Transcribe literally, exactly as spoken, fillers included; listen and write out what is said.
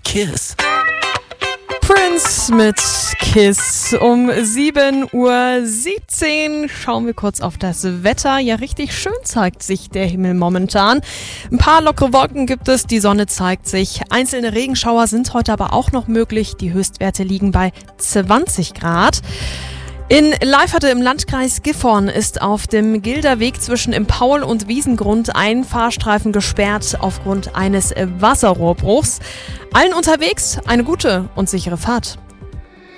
Kiss. Prince mit Kiss. Um sieben Uhr siebzehn schauen wir kurz auf das Wetter. Ja, richtig schön zeigt sich der Himmel momentan. Ein paar lockere Wolken gibt es, die Sonne zeigt sich. Einzelne Regenschauer sind heute aber auch noch möglich. Die Höchstwerte liegen bei zwanzig Grad. In Leiferte im Landkreis Gifhorn ist auf dem Gilderweg zwischen im Paul- und Wiesengrund ein Fahrstreifen gesperrt aufgrund eines Wasserrohrbruchs. Allen unterwegs eine gute und sichere Fahrt.